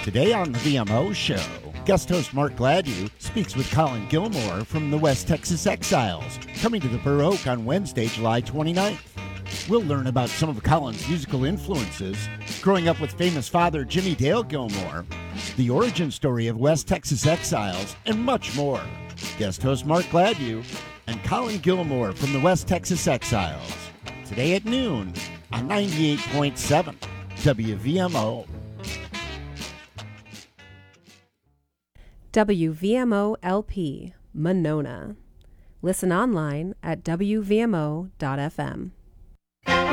Today on the VMO Show, guest host Mark Gladue speaks with Colin Gilmore from the West Texas Exiles, coming to the Burr Oak on Wednesday, July 29th. We'll learn about some of Colin's musical influences, growing up with famous father Jimmy Dale Gilmore, the origin story of West Texas Exiles, and much more. Guest host Mark Gladue and Colin Gilmore from the West Texas Exiles. Today at noon on 98.7 WVMO. WVMO LP, Monona. Listen online at WVMO.fm.